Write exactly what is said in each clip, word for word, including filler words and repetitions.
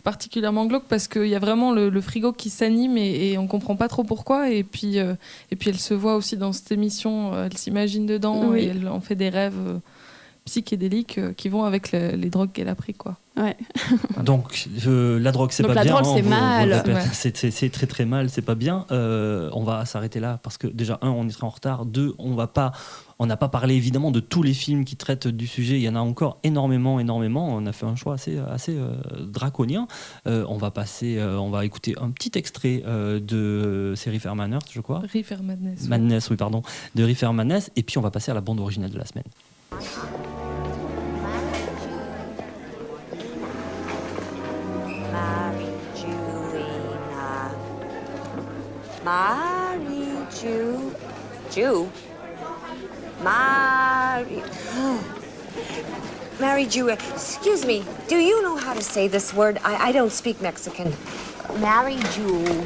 particulièrement glauque parce qu'il y a vraiment le, le frigo qui s'anime et, et on comprend pas trop pourquoi. Et puis, euh, et puis elle se voit aussi dans cette émission, euh, elle s'imagine dedans Oui. et elle en fait des rêves euh, psychédéliques euh, qui vont avec le, les drogues qu'elle a pris, quoi. Ouais. Donc euh, la drogue c'est Donc, pas la bien, drogue, hein, c'est on vous- on vous le mal. répète, Ouais. c'est, c'est, c'est très très mal, c'est pas bien. Euh, on va s'arrêter là parce que déjà un, on est très en retard. Deux, on va pas, on n'a pas parlé évidemment de tous les films qui traitent du sujet. Il y en a encore énormément, énormément. On a fait un choix assez assez euh, draconien. Euh, on va passer, euh, on va écouter un petit extrait euh, de c'est Reefer Madness, je crois. Reefer Madness. ouais. Madness, oui pardon, de Reefer Madness. Et puis on va passer à la bande originale de la semaine. Marijuana. Mariju. Jew? Mari. Marijuana. Excuse me. Do you know how to say this word? I, I don't speak Mexican. Mariju.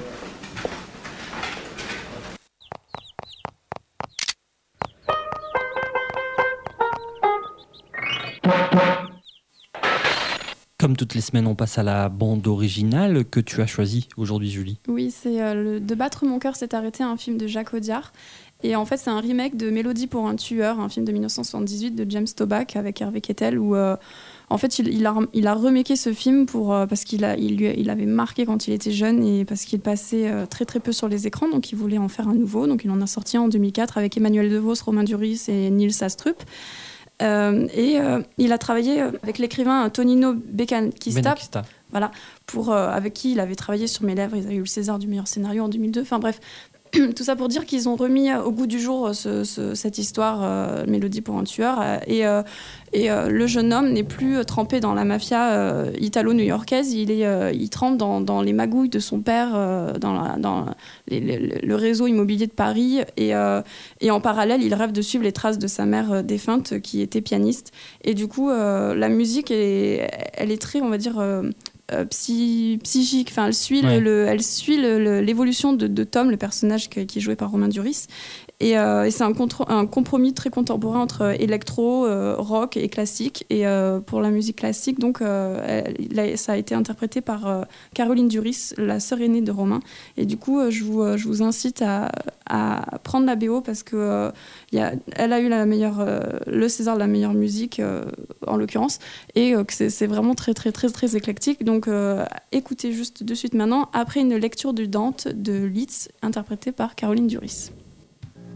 Comme toutes les semaines, on passe à la bande originale que tu as choisie aujourd'hui, Julie. Oui, c'est euh, le De battre mon cœur s'est arrêté, un film de Jacques Audiard. Et en fait, c'est un remake de Mélodie pour un tueur, un film de dix-neuf cent soixante-dix-huit de James Toback avec Hervé Kettel, où euh, en fait, il, il, a, il a remaké ce film pour, euh, parce qu'il a, il, lui, il avait marqué quand il était jeune et parce qu'il passait euh, très très peu sur les écrans, donc il voulait en faire un nouveau. Donc il en a sorti un en deux mille quatre avec Emmanuel DeVos, Romain Duris et Niels Astrup. Euh, et euh, il a travaillé avec l'écrivain Tonino Beccaquista, Benakista. voilà, pour, euh, avec qui il avait travaillé sur Mes lèvres. Ils avaient eu le César du meilleur scénario en deux mille deux. Enfin bref, tout ça pour dire qu'ils ont remis au goût du jour ce, ce, cette histoire, euh, Mélodie pour un tueur. Euh, et euh, et euh, le jeune homme n'est plus euh, trempé dans la mafia euh, italo-new-yorkaise. Il, est, euh, il trempe dans, dans les magouilles de son père, euh, dans, la, dans les, les, le réseau immobilier de Paris. Et, euh, et en parallèle, il rêve de suivre les traces de sa mère euh, défunte, qui était pianiste. Et du coup, euh, la musique, est, elle est très, on va dire... Euh, Euh, psy, psychique, enfin elle suit, Ouais. le, le, elle suit le, le, l'évolution de, de Tom, le personnage que, qui est joué par Romain Duris, et, euh, et c'est un, contre, un compromis très contemporain entre électro, euh, rock et classique. Et euh, pour la musique classique, donc euh, elle, ça a été interprété par euh, Caroline Duris, la sœur aînée de Romain. Et du coup, euh, je, vous, euh, je vous incite à, à prendre la B O parce que euh, y a, elle a eu la meilleure, euh, le César de la meilleure musique euh, en l'occurrence, et euh, que c'est, c'est vraiment très très très très éclectique. Donc euh, écoutez juste de suite maintenant, après une lecture de Dante de Liszt interprétée par Caroline Duris.